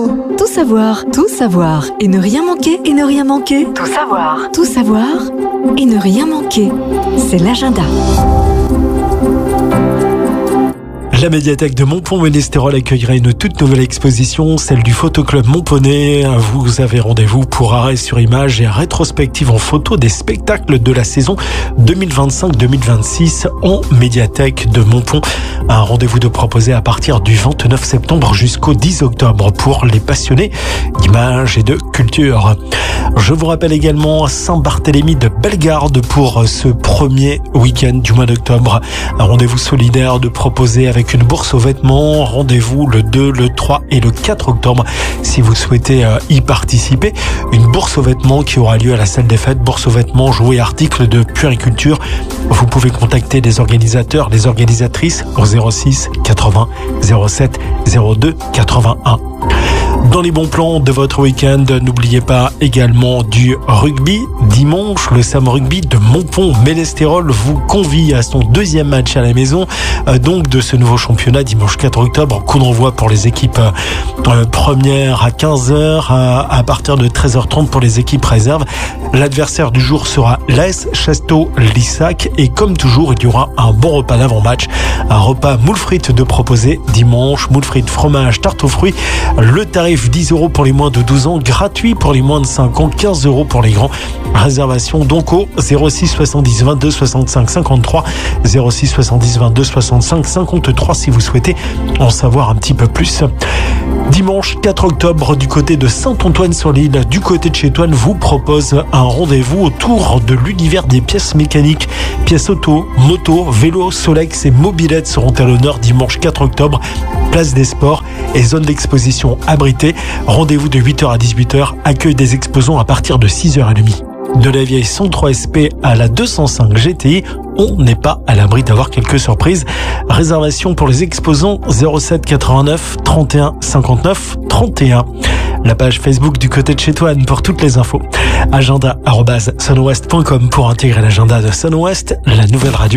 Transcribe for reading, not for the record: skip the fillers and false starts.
Tout savoir et ne rien manquer, Tout savoir et ne rien manquer. C'est l'agenda. La médiathèque de Montpont-Ménestérol accueillera une toute nouvelle exposition, celle du Photoclub Montponey. Vous avez rendez-vous pour arrêt sur image et rétrospective en photo des spectacles de la saison 2025-2026 en médiathèque de Montpont. Un rendez-vous de proposé à partir du 29 septembre jusqu'au 10 octobre pour les passionnés d'images et de culture. Je vous rappelle également Saint-Barthélemy de Bellegarde pour ce premier week-end du mois d'octobre. Un rendez-vous solidaire de proposer avec une bourse aux vêtements. Rendez-vous le 2, le 3 et le 4 octobre si vous souhaitez y participer. Une bourse aux vêtements qui aura lieu à la salle des fêtes. Bourse aux vêtements, jouets, articles de puériculture. Vous pouvez contacter les organisateurs, les organisatrices au 06 80 07 02 81. Dans les bons plans de votre week-end, n'oubliez pas également du rugby. Dimanche, le Sam Rugby de Montpont-Ménestérol vous convie à son deuxième match à la maison, donc de ce nouveau championnat, dimanche 4 octobre. Coup d'envoi pour les équipes premières à 15h, à partir de 13h30 pour les équipes réserves. L'adversaire du jour sera l'AS Chasteau-Lissac et comme toujours, il y aura un bon repas d'avant-match. Un repas moules frites de proposer dimanche, moules frites, fromage, tarte aux fruits. Le tarif 10 € pour les moins de 12 ans, gratuit pour les moins de 5 ans, 15 € pour les grands. Réservation donc au 06 70 22 65 53, 06 70 22 65 53 si vous souhaitez en savoir un petit peu plus. Dimanche 4 octobre, du côté de Saint-Antoine-sur-l'Île, du côté de chez Toine, vous propose un rendez-vous autour de l'univers des pièces mécaniques. Pièces auto, moto, vélo, Solex et mobylettes seront à l'honneur dimanche 4 octobre. Place des sports et zone d'exposition abritée. Rendez-vous de 8h à 18h. Accueil des exposants à partir de 6h30. De la vieille 103 SP à la 205 GTI, on n'est pas à l'abri d'avoir quelques surprises. Réservation pour les exposants 07 89 31 59 31. La page Facebook du côté de chez Toine pour toutes les infos. Agenda@sunwest.com pour intégrer l'agenda de Sunwest, la nouvelle radio.